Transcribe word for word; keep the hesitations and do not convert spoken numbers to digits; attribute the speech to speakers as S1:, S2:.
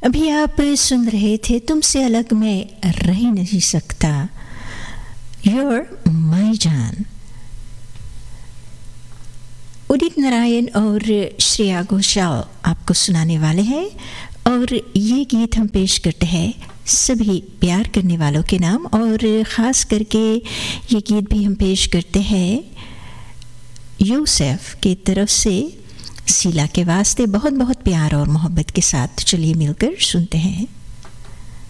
S1: अभी आप सुन रहे थे तुमसे अलग मैं रह ही नहीं सकता, योर माई जान। उदित नारायण और श्रेया घोषाल आपको सुनाने वाले हैं और ये गीत हम पेश करते हैं सभी प्यार करने वालों के नाम, और ख़ास करके ये गीत भी हम पेश करते हैं यूसुफ की तरफ से शीला के वास्ते। बहुत बहुत प्यार और मोहब्बत के साथ चलिए मिलकर सुनते हैं।